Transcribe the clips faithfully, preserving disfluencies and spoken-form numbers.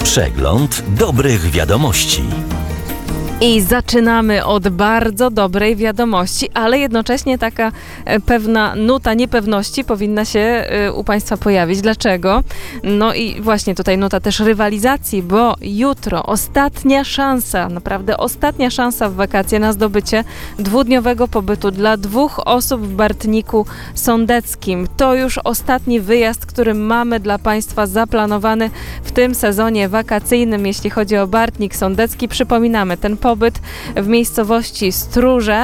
Przegląd dobrych wiadomości. I zaczynamy od bardzo dobrej wiadomości, ale jednocześnie taka pewna nuta niepewności powinna się u Państwa pojawić. Dlaczego? No i właśnie tutaj nuta też rywalizacji, bo jutro ostatnia szansa, naprawdę ostatnia szansa w wakacje na zdobycie dwudniowego pobytu dla dwóch osób w Bartniku Sądeckim. To już ostatni wyjazd, który mamy dla Państwa zaplanowany w tym sezonie wakacyjnym, jeśli chodzi o Bartnik Sądecki. Przypominamy, ten pobyt w miejscowości Stróże.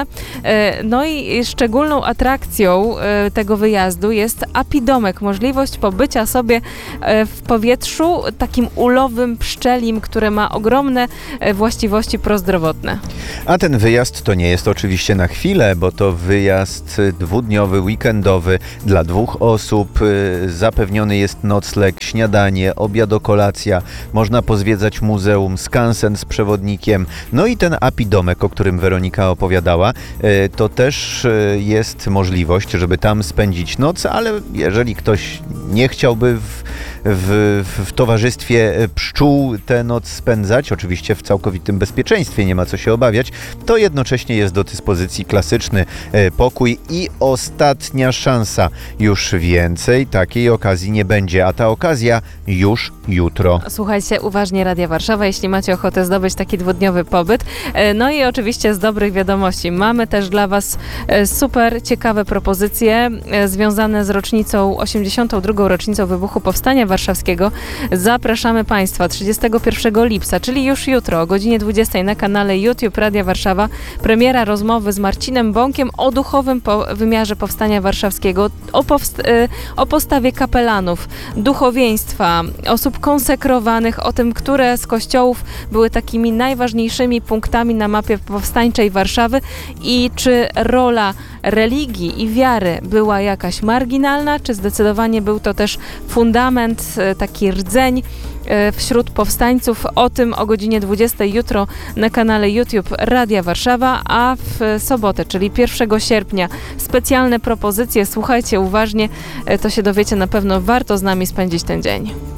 No i szczególną atrakcją tego wyjazdu jest apidomek, możliwość pobycia sobie w powietrzu takim ulowym pszczelim, które ma ogromne właściwości prozdrowotne. A ten wyjazd to nie jest oczywiście na chwilę, bo to wyjazd dwudniowy, weekendowy dla dwóch osób. Zapewniony jest nocleg, śniadanie, obiad, kolacja. Można pozwiedzać muzeum, skansen z przewodnikiem. No i ten apidomek, o którym Weronika opowiadała, to też jest możliwość, żeby tam spędzić noc, ale jeżeli ktoś nie chciałby w, w, w towarzystwie pszczół tę noc spędzać, oczywiście w całkowitym bezpieczeństwie, nie ma co się obawiać, to jednocześnie jest do dyspozycji klasyczny pokój i ostatnia szansa. Już więcej takiej okazji nie będzie, a ta okazja już jutro. Słuchajcie uważnie Radia Warszawa, jeśli macie ochotę zdobyć taki dwudniowy pobyt. No i oczywiście z dobrych wiadomości mamy też dla Was super ciekawe propozycje związane z rocznicą, osiemdziesiątą drugą rocznicą wybuchu Powstania Warszawskiego. Zapraszamy Państwa trzydziestego pierwszego lipca, czyli już jutro o godzinie dwudziestej na kanale YouTube Radia Warszawa. Premiera rozmowy z Marcinem Bąkiem o duchowym po wymiarze Powstania Warszawskiego, o, powst- o postawie kapelanów, duchowieństwa, osób konsekrowanych, o tym, które z kościołów były takimi najważniejszymi punktami na mapie powstańczej Warszawy i czy rola religii i wiary była jakaś marginalna, czy zdecydowanie był to też fundament, taki rdzeń wśród powstańców. O tym o godzinie dwudziestej jutro na kanale YouTube Radia Warszawa, a w sobotę, czyli pierwszego sierpnia specjalne propozycje. Słuchajcie uważnie, to się dowiecie na pewno, warto z nami spędzić ten dzień.